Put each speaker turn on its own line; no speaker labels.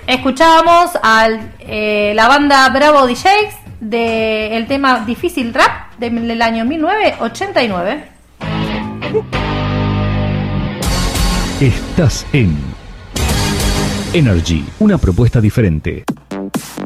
Escuchábamos a la banda Bravo DJs del tema Difícil Rap del año 1989.
Estás en Energy, una propuesta diferente.